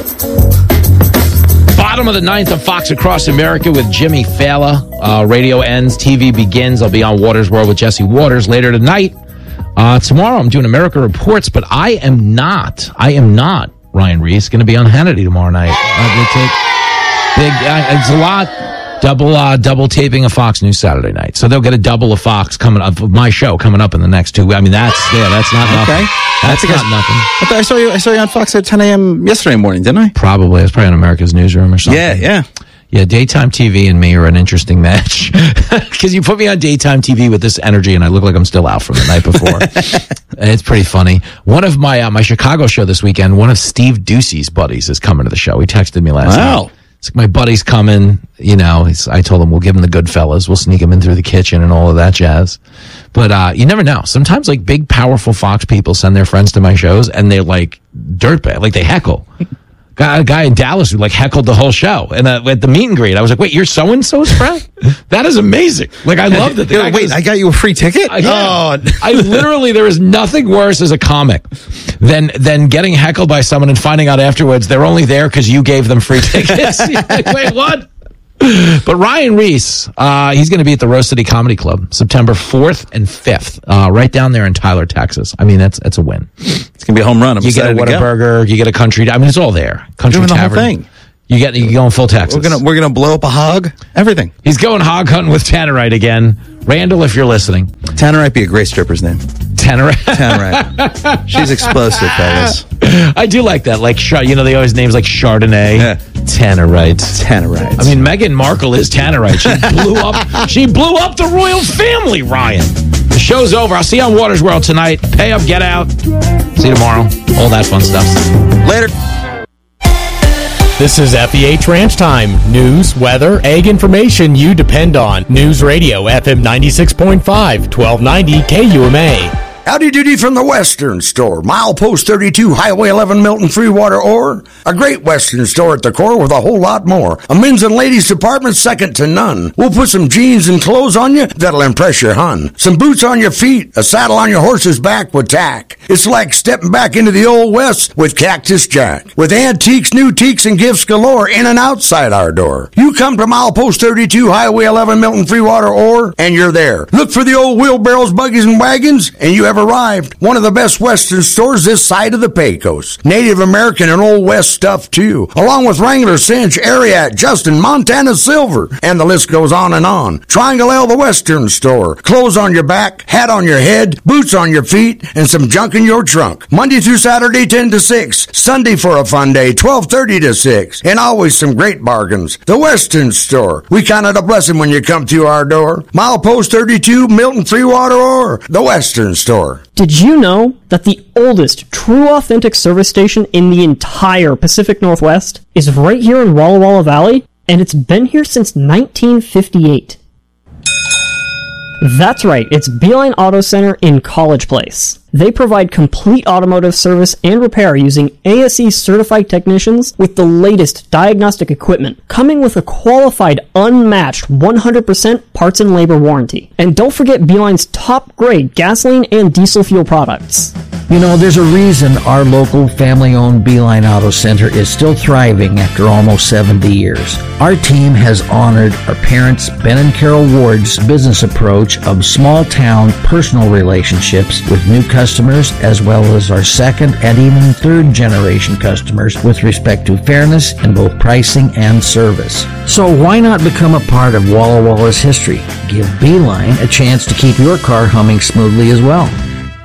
Bottom of the ninth of Fox Across America with Jimmy Fallon. Radio ends, TV begins. I'll be on Waters World with Jesse Waters later tonight. Tomorrow I'm doing America Reports, but I am not, Ryan Reese, going to be on Hannity tomorrow night. It's a lot. Double taping of Fox News Saturday night. So they'll get a double of Fox coming up, my show coming up in the next 2 weeks. I mean, that's not nothing. Okay. That's not nothing. I saw you on Fox at 10 a.m. yesterday morning, didn't I? Probably. It's probably on America's Newsroom or something. Yeah. Yeah, daytime TV and me are an interesting match. Because you put me on daytime TV with this energy and I look like I'm still out from the night before. It's pretty funny. One of my Chicago show this weekend, one of Steve Ducey's buddies is coming to the show. He texted me last night. It's like, my buddy's coming, I told him we'll give him the Goodfellas. We'll sneak him in through the kitchen and all of that jazz. But you never know. Sometimes like big, powerful Fox people send their friends to my shows and they're like dirtbag, like they heckle. A guy in Dallas who like heckled the whole show. And at the meet and greet, I was like, wait, you're so-and-so's friend? That is amazing. Like, I love that. Wait, I got you a free ticket? Yeah. I literally, there is nothing worse as a comic than getting heckled by someone and finding out afterwards they're only there because you gave them free tickets. Like, wait, what? But Ryan Reese, he's going to be at the Rose City Comedy Club September 4th and 5th, right down there in Tyler, Texas. I mean, that's a win. It's going to be a home run. You get a Whataburger, you get a country. I mean, it's all there. Country Tavern. The whole thing. You going full Texas. We're gonna blow up a hog. Everything. He's going hog hunting with Tannerite again. Randall, if you're listening, Tannerite be a great stripper's name. Tannerite. She's explosive, fellas. I do like that. Like, they always names like Chardonnay. Yeah. Tannerite. I mean, Meghan Markle is Tannerite. She blew up the royal family, Ryan. The show's over. I'll see you on Waters World tonight. Pay up, get out. See you tomorrow. All that fun stuff. Later. This is FEH Ranch Time. News, weather, ag information you depend on. News Radio, FM 96.5, 1290 KUMA. Howdy doody from the Western Store. Milepost 32, Highway 11, Milton, Freewater, Ore. A great Western store at the core with a whole lot more. A men's and ladies department second to none. We'll put some jeans and clothes on you that'll impress your hun. Some boots on your feet, a saddle on your horse's back with tack. It's like stepping back into the Old West with Cactus Jack. With antiques, new teaks, and gifts galore in and outside our door. You come to Milepost 32, Highway 11, Milton, Freewater, Ore, and you're there. Look for the old wheelbarrows, buggies, and wagons, and you have arrived. One of the best Western stores this side of the Pecos. Native American and Old West stuff too, along with Wrangler, Cinch, Ariat, Justin, Montana Silver, and the list goes on and on. Triangle L, the Western Store. Clothes on your back, hat on your head, boots on your feet, and some junk in your trunk. Monday through Saturday, 10 to 6. Sunday for a fun day, 12:30 to 6. And always some great bargains. The Western Store. We count it a blessing when you come through our door. Milepost 32, Milton, Freewater, or the Western Store. Did you know that the oldest true authentic service station in the entire Pacific Northwest is right here in Walla Walla Valley? And it's been here since 1958. That's right, it's Beeline Auto Center in College Place. They provide complete automotive service and repair using ASE certified technicians with the latest diagnostic equipment, coming with a qualified, unmatched 100% parts and labor warranty. And don't forget Beeline's top grade gasoline and diesel fuel products. You know, there's a reason our local family-owned Beeline Auto Center is still thriving after almost 70 years. Our team has honored our parents, Ben and Carol Ward's business approach of small-town personal relationships with new customers, as well as our second and even third generation customers with respect to fairness in both pricing and service. So why not become a part of Walla Walla's history? Give Beeline a chance to keep your car humming smoothly as well.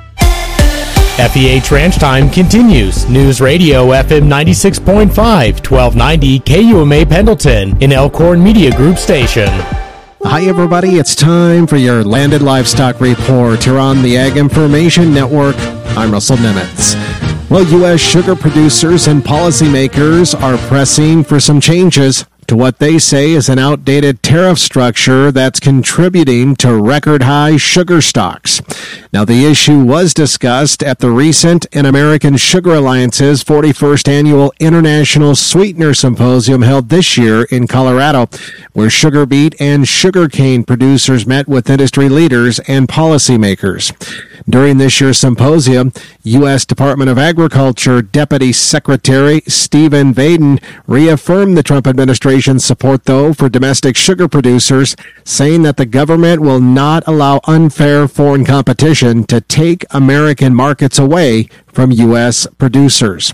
FEH Ranch Time continues. News Radio FM 96.5, 1290 KUMA Pendleton, an Elkhorn Media Group station. Hi everybody, it's time for your Landed Livestock Report here on the Ag Information Network. I'm Russell Nemitz. Well, U.S. sugar producers and policymakers are pressing for some changes to what they say is an outdated tariff structure that's contributing to record-high sugar stocks. Now, the issue was discussed at the recent American Sugar Alliance's 41st Annual International Sweetener Symposium held this year in Colorado, where sugar beet and sugarcane producers met with industry leaders and policymakers. During this year's symposium, U.S. Department of Agriculture Deputy Secretary Stephen Vaden reaffirmed the Trump administration's support, though, for domestic sugar producers, saying that the government will not allow unfair foreign competition to take American markets away from U.S. producers.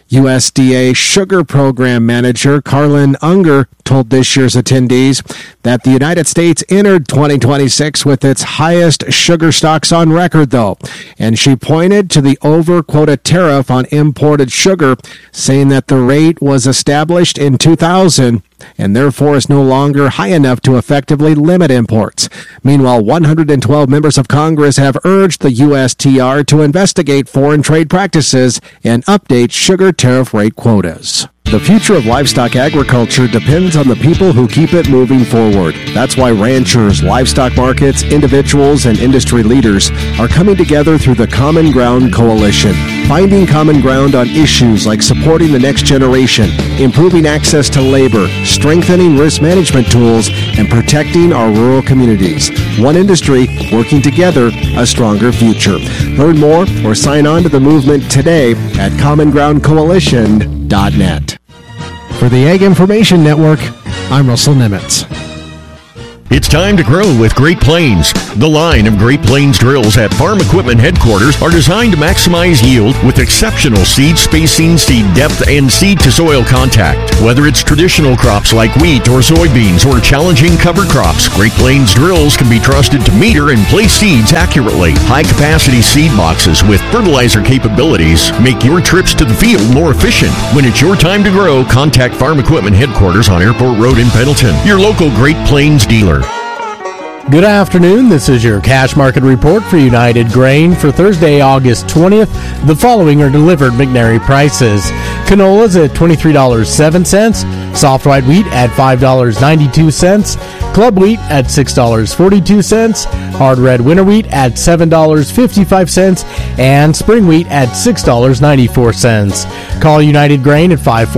USDA Sugar Program Manager Carlin Unger told this year's attendees that the United States entered 2026 with its highest sugar stocks on record, though, and she pointed to the over-quota tariff on imported sugar, saying that the rate was established in 2000 and therefore is no longer high enough to effectively limit imports. Meanwhile, 112 members of Congress have urged the USTR to investigate foreign trade practices and update sugar tariff rate quotas. The future of livestock agriculture depends on the people who keep it moving forward. That's why ranchers, livestock markets, individuals, and industry leaders are coming together through the Common Ground Coalition, finding common ground on issues like supporting the next generation, improving access to labor, strengthening risk management tools, and protecting our rural communities. One industry working together, a stronger future. Learn more or sign on to the movement today at commongroundcoalition.net. For the Ag Information Network, I'm Russell Nimitz. It's time to grow with Great Plains. The line of Great Plains drills at Farm Equipment Headquarters are designed to maximize yield with exceptional seed spacing, seed depth, and seed-to-soil contact. Whether it's traditional crops like wheat or soybeans or challenging cover crops, Great Plains drills can be trusted to meter and place seeds accurately. High-capacity seed boxes with fertilizer capabilities make your trips to the field more efficient. When it's your time to grow, contact Farm Equipment Headquarters on Airport Road in Pendleton, your local Great Plains dealer. Good afternoon. This is your cash market report for United Grain for Thursday, August 20th. The following are delivered McNary prices. Canola's at $23.07, soft white wheat at $5.92, club wheat at $6.42, hard red winter wheat at $7.55, and spring wheat at $6.94. Call United Grain at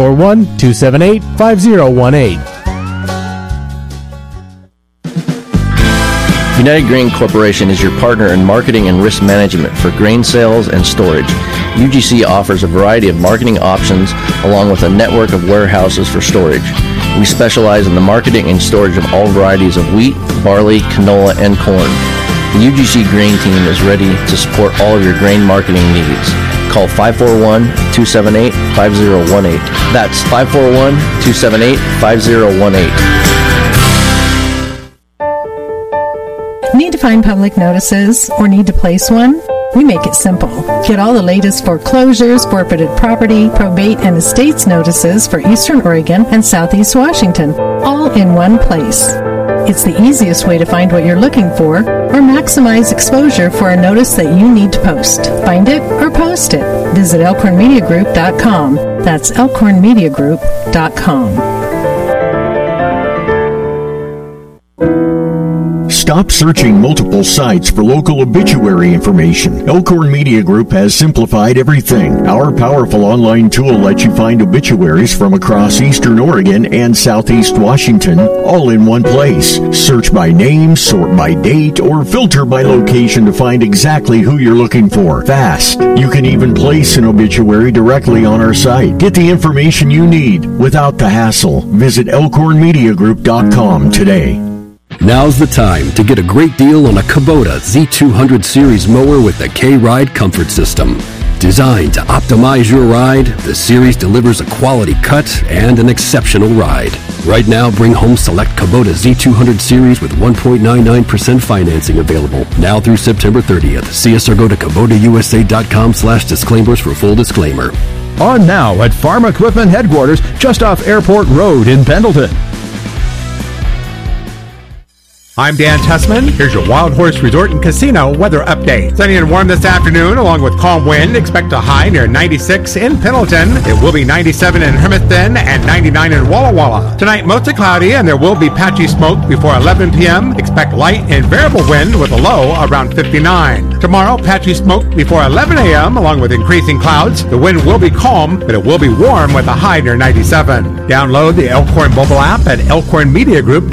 541-278-5018. United Grain Corporation is your partner in marketing and risk management for grain sales and storage. UGC offers a variety of marketing options along with a network of warehouses for storage. We specialize in the marketing and storage of all varieties of wheat, barley, canola, and corn. The UGC Grain team is ready to support all of your grain marketing needs. Call 541-278-5018. That's 541-278-5018. Need to find public notices or need to place one? We make it simple. Get all the latest foreclosures, forfeited property, probate, and estates notices for Eastern Oregon and Southeast Washington, all in one place. It's the easiest way to find what you're looking for or maximize exposure for a notice that you need to post. Find it or post it. Visit elkhornmediagroup.com. That's elkhornmediagroup.com. Stop searching multiple sites for local obituary information. Elkhorn Media Group has simplified everything. Our powerful online tool lets you find obituaries from across Eastern Oregon and Southeast Washington, all in one place. Search by name, sort by date, or filter by location to find exactly who you're looking for. Fast. You can even place an obituary directly on our site. Get the information you need without the hassle. Visit elkhornmediagroup.com today. Now's the time to get a great deal on a Kubota Z200 Series mower with the K-Ride Comfort System. Designed to optimize your ride, the Series delivers a quality cut and an exceptional ride. Right now, bring home select Kubota Z200 Series with 1.99% financing available now through September 30th. See us or go to KubotaUSA.com/disclaimers for full disclaimer. On now at Farm Equipment Headquarters, just off Airport Road in Pendleton. I'm Dan Tussman. Here's your Wild Horse Resort and Casino weather update. Sunny and warm this afternoon, along with calm wind. Expect a high near 96 in Pendleton. It will be 97 in Hermiston and 99 in Walla Walla. Tonight, mostly cloudy, and there will be patchy smoke before 11 p.m. Expect light and variable wind with a low around 59. Tomorrow, patchy smoke before 11 a.m., along with increasing clouds. The wind will be calm, but it will be warm with a high near 97. Download the Elkhorn mobile app at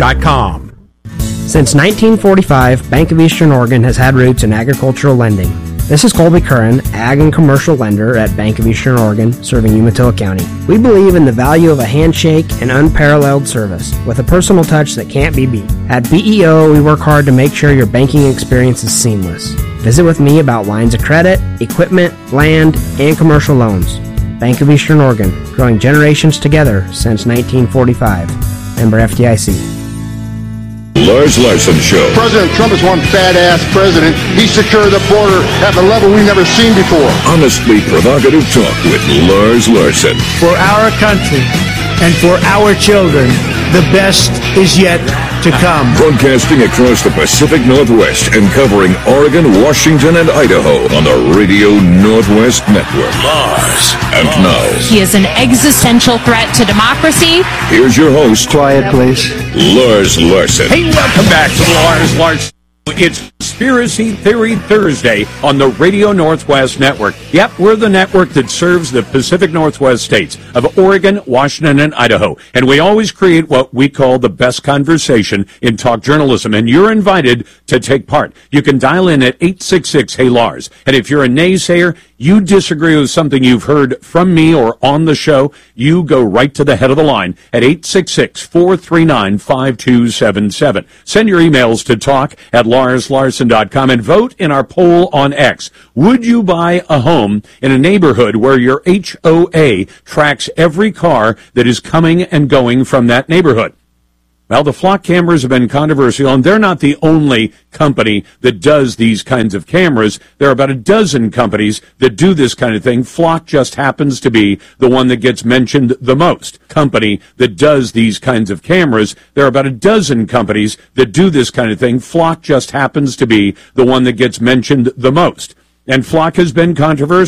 elkhornmediagroup.com. Since 1945, Bank of Eastern Oregon has had roots in agricultural lending. This is Colby Curran, Ag and Commercial Lender at Bank of Eastern Oregon, serving Umatilla County. We believe in the value of a handshake and unparalleled service, with a personal touch that can't be beat. At BEO, we work hard to make sure your banking experience is seamless. Visit with me about lines of credit, equipment, land, and commercial loans. Bank of Eastern Oregon, growing generations together since 1945. Member FDIC. Lars Larson Show. President Trump is one badass president. He secured the border at a level we've never seen before. Honestly provocative talk with Lars Larson. For our country and for our children, the best is yet to come. Broadcasting across the Pacific Northwest and covering Oregon, Washington, and Idaho on the Radio Northwest Network. Lars. And now, he is an existential threat to democracy. Here's your host. Quiet, please. Lars Larson. Hey, welcome back to Lars Larson. It's Conspiracy Theory Thursday on the Radio Northwest Network. Yep, we're the network that serves the Pacific Northwest states of Oregon, Washington, and Idaho. And we always create what we call the best conversation in talk journalism. And you're invited to take part. You can dial in at 866-HEY-LARS. And if you're a naysayer, you disagree with something you've heard from me or on the show, you go right to the head of the line at 866-439-5277. Send your emails to talk@LarsLarson.com and vote in our poll on X. Would you buy a home in a neighborhood where your HOA tracks every car that is coming and going from that neighborhood? Well, the Flock cameras have been controversial, and they're not the only company that does these kinds of cameras. There are about a dozen companies that do this kind of thing. Flock just happens to be the one that gets mentioned the most. Company that does these kinds of cameras. There are about a dozen companies that do this kind of thing. Flock just happens to be the one that gets mentioned the most. And Flock has been controversial.